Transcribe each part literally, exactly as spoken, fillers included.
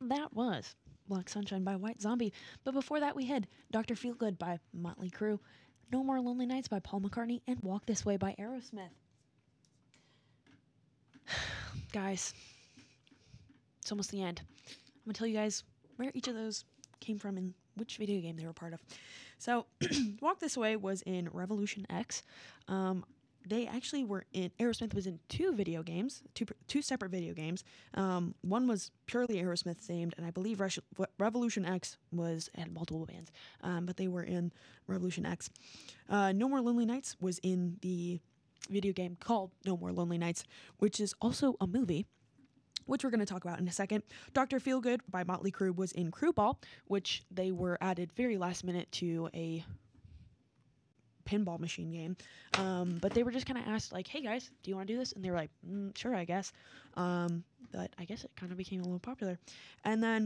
that was Black Sunshine by White Zombie. But before that, we had Doctor Feelgood by Motley Crue, No More Lonely Nights by Paul McCartney, and Walk This Way by Aerosmith. Guys, it's almost the end. I'm going to tell you guys where each of those came from and which video game they were part of. So, Walk This Way was in Revolution X. Um, they actually were in, Aerosmith was in two video games, two two separate video games. Um, one was purely Aerosmith themed, and I believe Re- Revolution X was, had multiple bands, um, but they were in Revolution X. Uh, No More Lonely Nights was in the video game called No More Lonely Nights, which is also a movie, which we're going to talk about in a second. Doctor Feelgood by Motley Crue was in Crue Ball, which they were added very last minute to a pinball machine game. Um, but they were just kind of asked, like, hey guys, do you want to do this? And they were like, mm, sure, I guess. Um, but I guess it kind of became a little popular. And then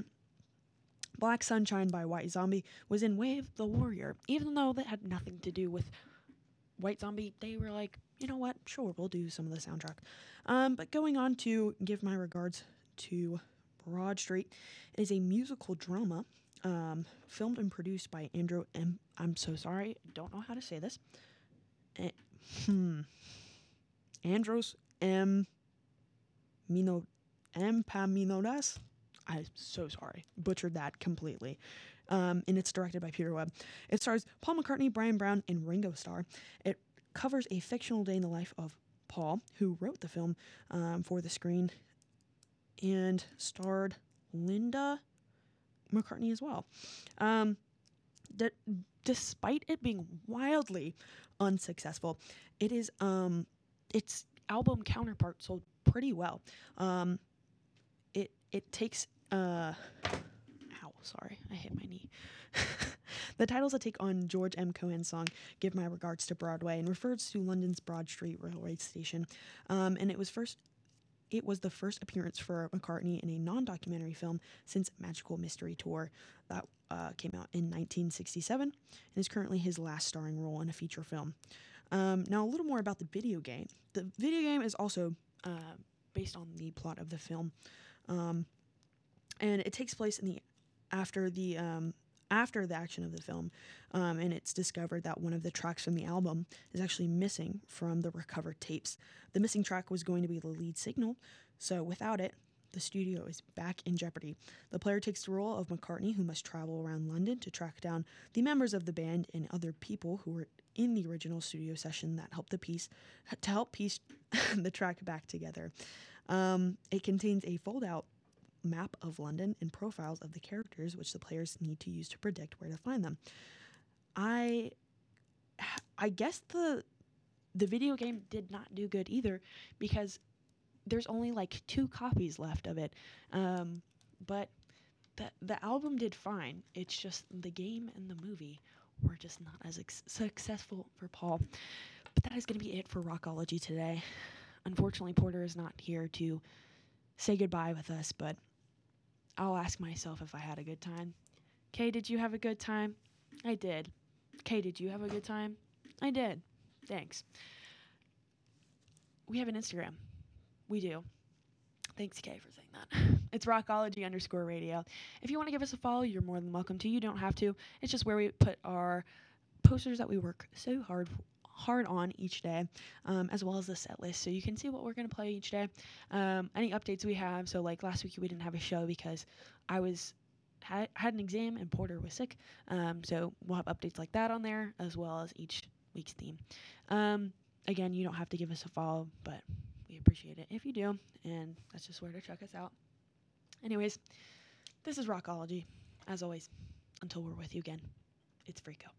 Black Sunshine by White Zombie was in Wave the Warrior. Even though that had nothing to do with White Zombie, they were like, you know what, sure, we'll do some of the soundtrack. Um, but going on to give my regards to Broad Street, it is a musical drama um, filmed and produced by Andrew M. I'm so sorry, don't know how to say this. Eh, hmm. Andros M. Mino Empaminondas. I'm so sorry, butchered that completely. Um, and it's directed by Peter Webb. It stars Paul McCartney, Brian Brown, and Ringo Starr. It covers a fictional day in the life of Paul, who wrote the film um, for the screen, and starred Linda McCartney as well. Um, d- despite it being wildly unsuccessful, it is um, its album counterpart sold pretty well. Um, it it takes uh, ow, sorry, I hit my knee. The title's a take on George M. Cohan's song "Give My Regards to Broadway" and refers to London's Broad Street railway station. Um, and it was first, it was the first appearance for McCartney in a non-documentary film since Magical Mystery Tour that uh, came out in nineteen sixty-seven, and is currently his last starring role in a feature film. Um, now, a little more about the video game. The video game is also uh, based on the plot of the film, um, and it takes place in the after the um, after the action of the film, um, and it's discovered that one of the tracks from the album is actually missing from the recovered tapes. The missing track was going to be the lead signal, so without it, the studio is back in jeopardy. The player takes the role of McCartney, who must travel around London to track down the members of the band and other people who were in the original studio session that helped the piece to help piece the track back together. Um, it contains a fold-out map of London and profiles of the characters which the players need to use to predict where to find them. I I guess the the video game did not do good either, because there's only like two copies left of it. Um, but the the album did fine. It's just the game and the movie were just not as ex- successful for Paul. But that is going to be it for Rockology today. Unfortunately, Porter is not here to say goodbye with us, but I'll ask myself if I had a good time. Kay, did you have a good time? I did. Kay, did you have a good time? I did. Thanks. We have an Instagram. We do. Thanks, Kay, for saying that. It's Rockology underscore radio. If you want to give us a follow, you're more than welcome to. You don't have to. It's just where we put our posters that we work so hard hard on each day, um, as well as the set list, so you can see what we're going to play each day. Um, any updates we have. So like last week we didn't have a show because I was had, had an exam and Porter was sick. Um, so we'll have updates like that on there, as well as each week's theme. Um, again, you don't have to give us a follow, but we appreciate it if you do, and that's just where to check us out. Anyways, this is Rockology. As always, until we're with you again, it's Freako.